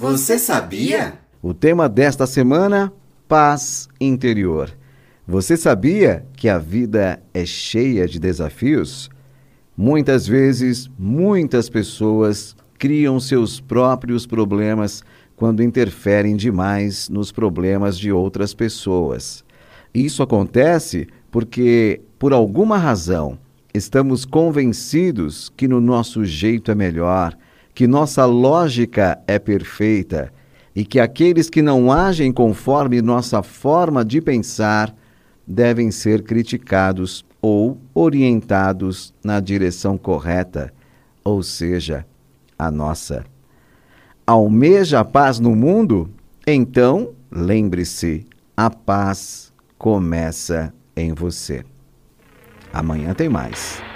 Você sabia? O tema desta semana, paz interior. Você sabia que a vida é cheia de desafios? Muitas vezes, muitas pessoas criam seus próprios problemas quando interferem demais nos problemas de outras pessoas. Isso acontece porque, por alguma razão, estamos convencidos que no nosso jeito é melhor, que nossa lógica é perfeita e que aqueles que não agem conforme nossa forma de pensar devem ser criticados ou orientados na direção correta, ou seja, a nossa. Almeja a paz no mundo? Então, lembre-se, a paz começa em você. Amanhã tem mais.